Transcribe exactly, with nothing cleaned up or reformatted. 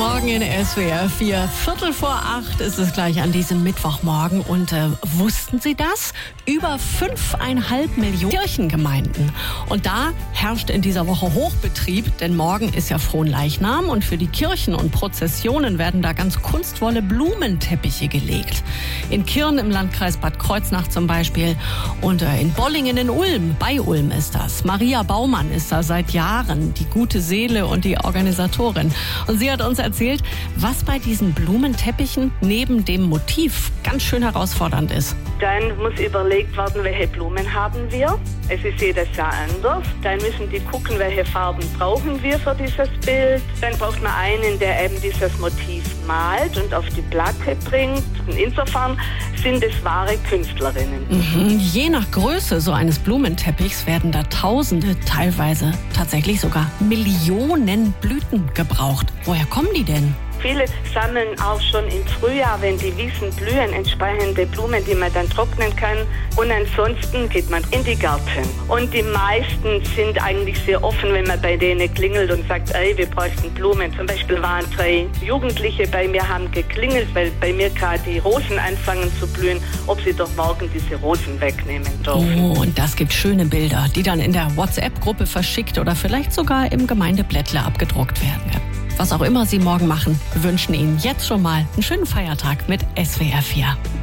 Morgen in S W R vier. Viertel vor acht ist es gleich an diesem Mittwochmorgen. Und äh, wussten Sie das? Über fünfeinhalb Millionen Kirchengemeinden. Und da herrscht in dieser Woche Hochbetrieb, denn morgen ist ja Fronleichnam. Und für die Kirchen und Prozessionen werden da ganz kunstvolle Blumenteppiche gelegt. In Kirn im Landkreis Bad Kreuznach zum Beispiel. Und äh, in Bollingen in Ulm, bei Ulm ist das. Maria Baumann ist da seit Jahren die gute Seele und die Organisatorin. Und sie hat uns erzählt, was bei diesen Blumenteppichen neben dem Motiv ganz schön herausfordernd ist. Dann muss überlegt werden, welche Blumen haben wir. Es ist jedes Jahr anders. Dann müssen die gucken, welche Farben brauchen wir für dieses Bild. Dann braucht man einen, der eben dieses Motiv malt und auf die Platte bringt. Und insofern sind es wahre Künstlerinnen. Mhm. Je nach Größe so eines Blumenteppichs werden da Tausende, teilweise tatsächlich sogar Millionen Blüten gebraucht. Woher kommen die denn? Viele sammeln auch schon im Frühjahr, wenn die Wiesen blühen, entsprechende Blumen, die man dann trocknen kann. Und ansonsten geht man in die Gärten. Und die meisten sind eigentlich sehr offen, wenn man bei denen klingelt und sagt, ey, wir bräuchten Blumen. Zum Beispiel waren drei Jugendliche bei mir, haben geklingelt, weil bei mir gerade die Rosen anfangen zu blühen, ob sie doch morgen diese Rosen wegnehmen dürfen. Oh, und das gibt schöne Bilder, die dann in der WhatsApp-Gruppe verschickt oder vielleicht sogar im Gemeindeblättler abgedruckt werden. Was auch immer Sie morgen machen, wir wünschen Ihnen jetzt schon mal einen schönen Feiertag mit S W R vier.